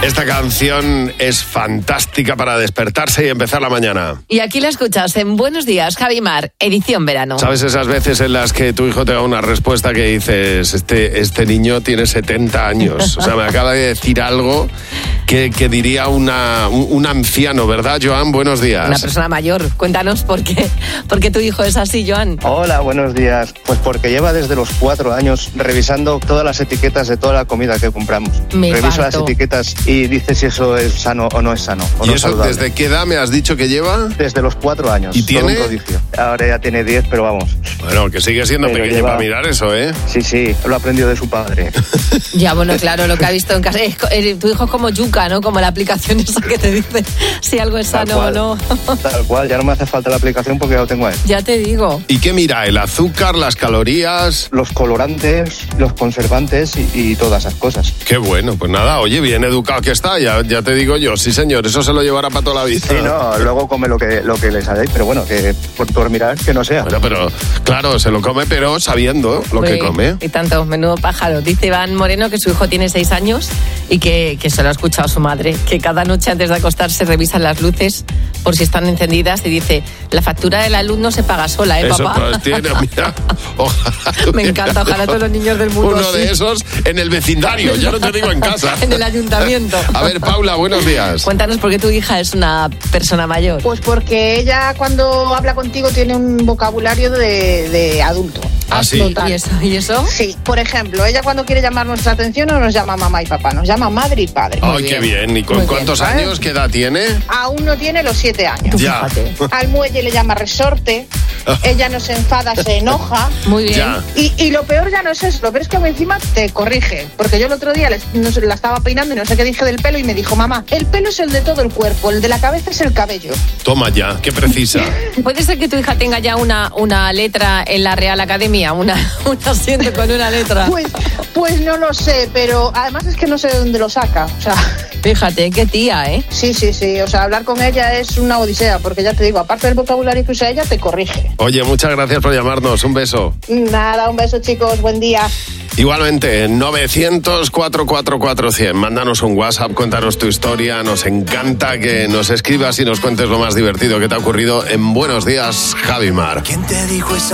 Esta canción es fantástica para despertarse y empezar la mañana. Y aquí la escuchas en Buenos Días, Javi Mar, edición verano. ¿Sabes esas veces en las que tu hijo te da una respuesta que dices, este niño tiene 70 años? O sea, me acaba de decir algo que diría un anciano, ¿verdad, Joan? Buenos días. Una persona mayor. Cuéntanos por qué tu hijo es así, Joan. Hola, buenos días. Pues porque lleva desde los 4 años revisando todas las etiquetas de toda la comida que compramos. Revisa las etiquetas y dice si eso es sano o no es sano. ¿Y eso desde qué edad me has dicho que lleva? Desde los 4 años. ¿Y tiene? Todo un prodigio. Ahora ya tiene 10, pero vamos. Bueno, que sigue siendo pequeño para mirar eso, ¿eh? Sí, lo aprendió de su padre. Ya, bueno, claro, lo que ha visto en casa. Tu hijo es como Yuka, ¿no? Como la aplicación esa que te dice si algo es sano o no. Tal cual, ya no me hace falta la aplicación porque ya lo tengo ahí. Ya te digo. ¿Y qué mira? ¿El azúcar, las calorías? Los colorantes, los conservantes y todas esas cosas. Qué bueno, pues nada, oye, bien educado que está, ya te digo yo, sí señor, eso se lo llevará para toda la vida. Sí, no, luego come lo que les haréis, pero bueno, que por mirar, que no sea. Bueno, pero claro, se lo come, pero sabiendo lo que come. Y tanto, menudo pájaro. Dice Iván Moreno que su hijo tiene 6 años y que se lo ha escuchado su madre, que cada noche antes de acostarse revisan las luces por si están encendidas y dice, la factura de la luz no se paga sola, eso, papá? Pues tiene, mira, ojalá. Me encanta, ojalá todos los niños del mundo. Uno de esos en el vecindario, ya no te digo en casa. En el ayuntamiento. A ver, Paula, buenos días. Cuéntanos por qué tu hija es una persona mayor. Pues porque ella cuando habla contigo tiene un vocabulario de adulto. ¿Ah, sí? Total. ¿Y eso? Sí, por ejemplo, ella cuando quiere llamar nuestra atención no nos llama mamá y papá, nos llama madre y padre. Ay, qué bien. ¿Y con cuántos años? ¿Qué edad tiene? Aún no tiene los 7 años. Ya. Al muelle le llama resorte, ella no se enfada, se enoja. Muy bien. Ya. Y lo peor ya no es eso, lo peor es que encima te corrige. Porque yo el otro día la estaba peinando y no sé qué dije del pelo y me dijo, mamá, el pelo es el de todo el cuerpo, el de la cabeza es el cabello. Toma ya, qué precisa. ¿Puede ser que tu hija tenga ya una letra en la Real Academia? Un asiento con una letra. Pues no lo sé, pero además es que no sé de dónde lo saca. O sea, fíjate, qué tía, ¿eh? Sí. O sea, hablar con ella es una odisea, porque ya te digo, aparte del vocabulario que usa ella, te corrige. Oye, muchas gracias por llamarnos. Un beso. Nada, un beso, chicos. Buen día. Igualmente, 900-444-100. Mándanos un WhatsApp, cuéntanos tu historia. Nos encanta que nos escribas y nos cuentes lo más divertido que te ha ocurrido en Buenos Días, Javi Mar. ¿Quién te dijo esa